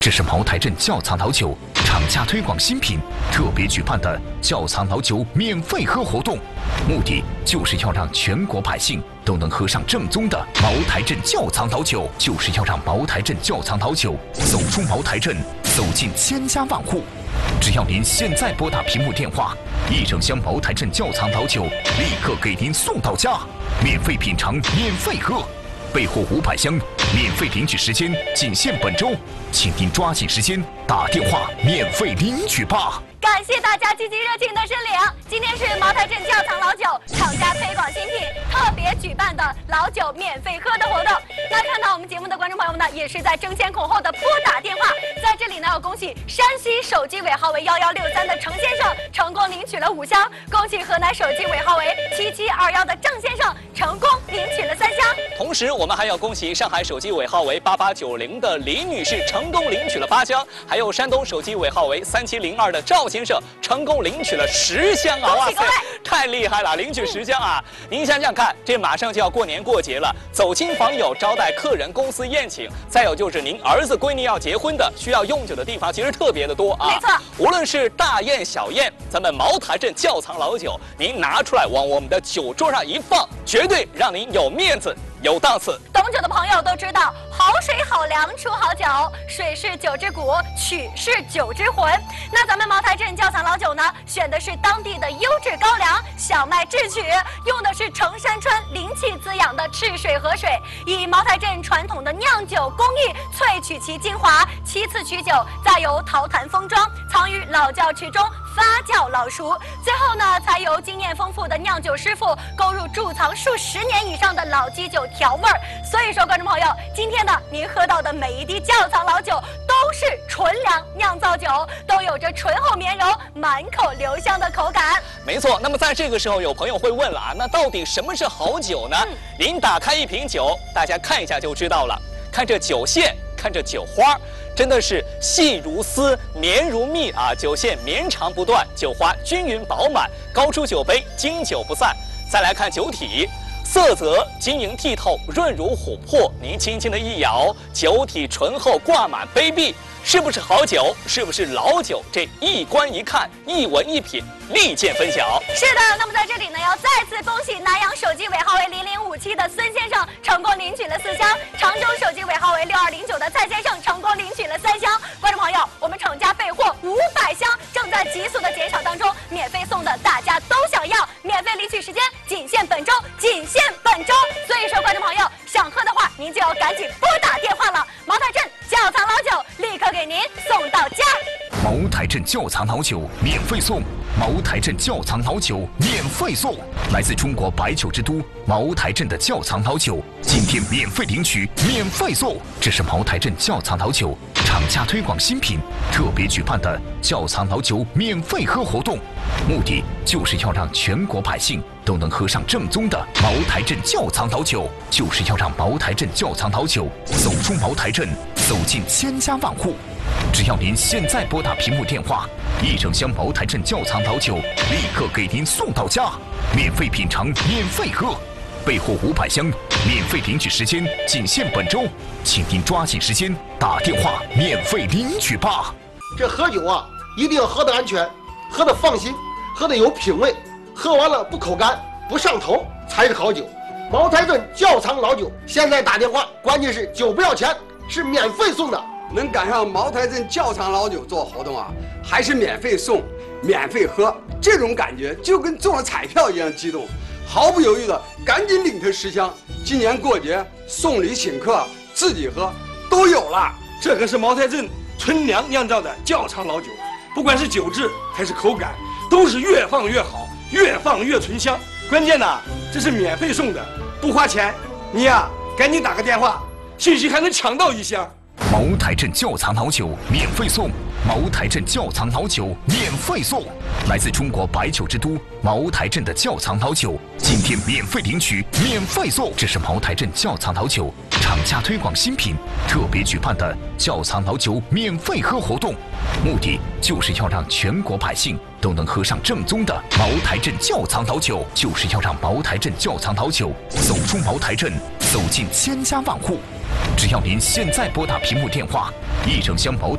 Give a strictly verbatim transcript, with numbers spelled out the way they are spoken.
这是茅台镇窖藏老酒厂家推广新品特别举办的窖藏老酒免费喝活动，目的就是要让全国百姓都能喝上正宗的茅台镇窖藏老酒，就是要让茅台镇窖藏老酒走出茅台镇，走进千家万户。只要您现在拨打屏幕电话，一整箱茅台镇窖藏老酒立刻给您送到家，免费品尝，免费喝。备货五百箱，免费领取时间仅限本周，请您抓紧时间打电话免费领取吧。 感谢大家积极热情的申领。今天是茅台镇窖藏老酒厂家推广新品特别举办的老酒免费喝的活动。那看到我们节目的观众朋友们呢，也是在争先恐后的拨打电话。在这里呢，要恭喜山西手机尾号为幺幺六三的程先生成功领取了五箱，恭喜河南手机尾号为七七二幺的郑先生成功领取了三箱。 同时，我们还要恭喜上海手机尾号为八八九零的李女士成功领取了八箱，还有山东手机尾号为三七零二的赵先生成功领取了十箱啊！哇塞，太厉害了，领取十箱啊！您想想看，这马上就要过年过节了，走亲访友、招待客人、公司宴请，再有就是您儿子闺女要结婚的，需要用酒的地方其实特别的多啊。 没错， 无论是大宴小宴，咱们茅台镇窖藏老酒，您拿出来往我们的酒桌上一放，绝对让您有面子。有档次， 懂酒的朋友都知道，好水好粮出好酒，水是酒之骨，曲是酒之魂。那咱们茅台镇窖藏老酒呢，选的是当地的优质高粱小麦制曲，用的是城山川灵气滋养的赤水河水，以茅台镇传统的酿酒工艺萃取其精华，其次取酒，再由陶坛封装，藏于老窖池中发酵老熟，最后呢，才由经验丰富的酿酒师傅勾入贮藏数十年以上的老基酒调味儿。所以说，观众朋友，今天呢，您喝到的每一滴窖藏老酒都是纯粮酿造酒，都有着醇厚绵柔、满口留香的口感。 没错。那么在这个时候，有朋友会问了啊，那到底什么是好酒呢？嗯、您打开一瓶酒，大家看一下就知道了。看这酒线，看这酒花，真的是细如丝，绵如蜜啊！酒线绵长不断，酒花均匀饱满，高出酒杯，经久不散。再来看酒体。色泽晶莹剔透，润如琥珀。您轻轻的一摇，酒体醇厚，挂满杯壁，是不是好酒？是不是老酒？这一观一看，一闻一品，立见分晓。 是的，那么在这里呢，要再次恭喜南阳手机尾号为零零五七的孙先生成功领取了四箱，常州手机尾号为六二零九的蔡先生成功领取了三箱。观众朋友，我们厂家备货五百箱，正在急速的减少当中，免费送的大家都想要，免费领取时间仅限本周，仅限本周。所以说，观众朋友想喝的话，您就要赶紧拨打电话了。茅台镇窖藏老酒立刻给您送到家。 茅台镇窖藏老酒免费送，茅台镇窖藏老酒免费送，来自中国白酒之都茅台镇的窖藏老酒，今天免费领取，免费送。这是茅台镇窖藏老酒厂家推广新品特别举办的窖藏老酒免费喝活动，目的就是要让全国百姓都能喝上正宗的茅台镇窖藏老酒，就是要让茅台镇窖藏老酒走出茅台镇，走进千家万户。只要您现在拨打屏幕电话，一整箱茅台镇窖藏老酒立刻给您送到家，免费品尝，免费喝。备货五百箱，免费领取时间仅限本周，请您抓紧时间打电话免费领取吧。 这喝酒啊，一定要喝得安全，喝得放心，喝得有品味，喝完了不口干不上头才是好酒。茅台镇窖藏老酒，现在打电话，关键是酒不要钱，是免费送的。 能赶上茅台镇窖藏老酒做活动啊，还是免费送、免费喝，这种感觉就跟中了彩票一样激动，毫不犹豫的赶紧领他十箱。今年过节送礼请客、自己喝都有了。 这可是茅台镇纯粮酿造的窖藏老酒，不管是酒质还是口感，都是越放越好，越放越醇香。关键呢，这是免费送的，不花钱。你呀，赶紧打个电话，兴许还能抢到一箱。 茅台镇窖藏老酒免费送，茅台镇窖藏老酒免费送，来自中国白酒之都茅台镇的窖藏老酒，今天免费领取，免费送。这是茅台镇窖藏老酒厂家推广新品特别举办的窖藏老酒免费喝活动，目的就是要让全国百姓都能喝上正宗的茅台镇窖藏老酒，就是要让茅台镇窖藏老酒走出茅台镇，走进千家万户。只要您现在拨打屏幕电话，一整箱茅